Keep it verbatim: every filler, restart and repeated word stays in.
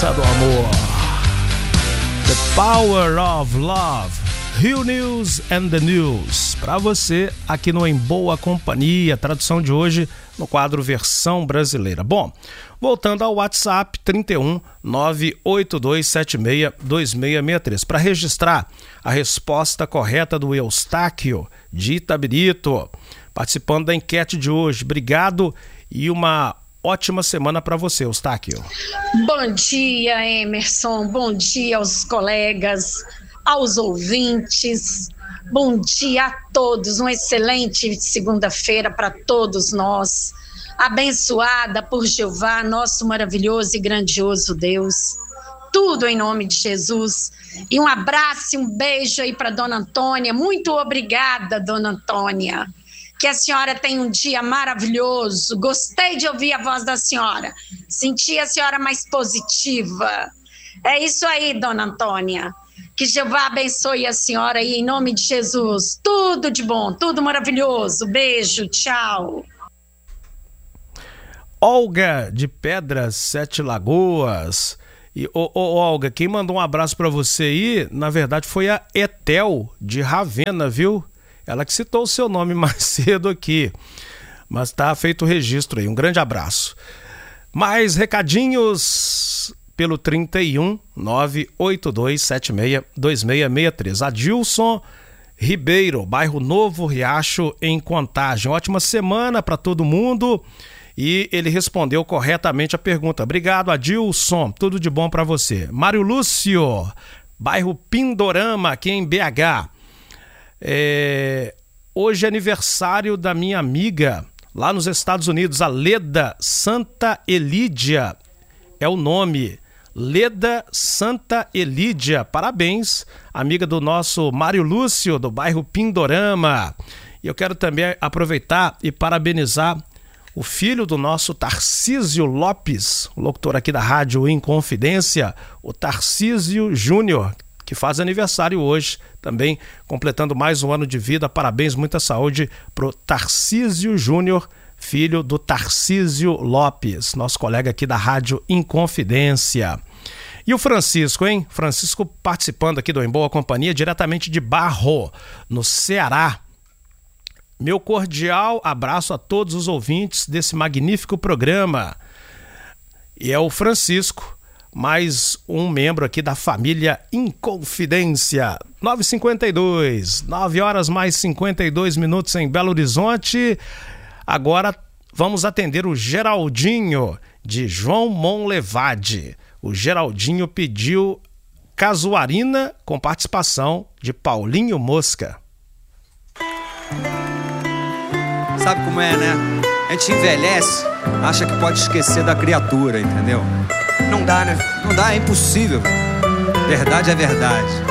Do amor. The Power of Love. Rio News and the News. Para você aqui no Em Boa Companhia, tradução de hoje no quadro Versão Brasileira. Bom, voltando ao WhatsApp trinta e um, nove oito dois sete seis, dois seis seis três para registrar a resposta correta do Eustáquio de Itabirito, participando da enquete de hoje. Obrigado e uma ótima semana para você, Eustáquio. Bom dia, Emerson. Bom dia aos colegas, aos ouvintes. Bom dia a todos. Uma excelente segunda-feira para todos nós. Abençoada por Jeová, nosso maravilhoso e grandioso Deus. Tudo em nome de Jesus. E um abraço e um beijo aí para Dona Antônia. Muito obrigada, Dona Antônia. Que a senhora tenha um dia maravilhoso. Gostei de ouvir a voz da senhora. Senti a senhora mais positiva. É isso aí, Dona Antônia. Que Jeová abençoe a senhora aí, em nome de Jesus. Tudo de bom, tudo maravilhoso. Beijo, tchau. Olga de Pedras, Sete Lagoas. E, ô, ô, Olga, quem mandou um abraço para você aí, na verdade, foi a Etel de Ravena, viu? Ela que citou o seu nome mais cedo aqui, mas tá feito o registro aí. Um grande abraço. Mais recadinhos pelo trinta e um, nove oito dois sete seis, dois seis seis três. Adilson Ribeiro, bairro Novo Riacho, em Contagem. Ótima semana para todo mundo. E ele respondeu corretamente a pergunta. Obrigado, Adilson. Tudo de bom para você. Mário Lúcio, bairro Pindorama, aqui em B H. É, hoje é aniversário da minha amiga lá nos Estados Unidos, a Leda Santa Elídia é o nome, Leda Santa Elídia. Parabéns, amiga do nosso Mário Lúcio, do bairro Pindorama. E eu quero também aproveitar e parabenizar o filho do nosso Tarcísio Lopes, o locutor aqui da Rádio Inconfidência, o Tarcísio Júnior, que faz aniversário hoje, também completando mais um ano de vida. Parabéns, muita saúde pro Tarcísio Júnior, filho do Tarcísio Lopes, nosso colega aqui da Rádio Inconfidência. E o Francisco, hein? Francisco participando aqui do Em Boa Companhia, diretamente de Barro, no Ceará. Meu cordial abraço a todos os ouvintes desse magnífico programa. E é o Francisco, mais um membro aqui da família Inconfidência. nove e cinquenta e dois, nove horas mais cinquenta e dois minutos em Belo Horizonte. Agora vamos atender o Geraldinho, de João Monlevade. O Geraldinho pediu Casuarina, com participação de Paulinho Mosca. Sabe como é, né? A gente envelhece, acha que pode esquecer da criatura, entendeu? Não dá, né? Não dá, é impossível. Verdade é verdade.